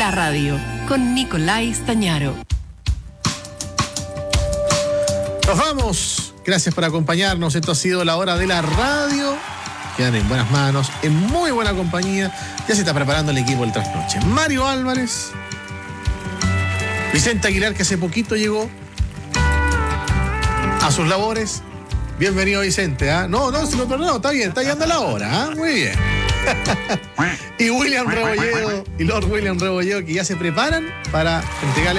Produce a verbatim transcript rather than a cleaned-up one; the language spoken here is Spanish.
la radio, con Nicolai Stañaro. Nos vamos. Gracias por acompañarnos. Esto ha sido La Hora de la Radio. Quedan en buenas manos, en muy buena compañía. Ya se está preparando el equipo del trasnoche. Mario Álvarez, Vicente Aguilar, que hace poquito llegó a sus labores. Bienvenido, Vicente. ¿eh? No, no, no, no, está bien, está llegando la hora. ¿eh? Muy bien. Y William Rebolledo y Lord William Rebolledo, que ya se preparan para entregarle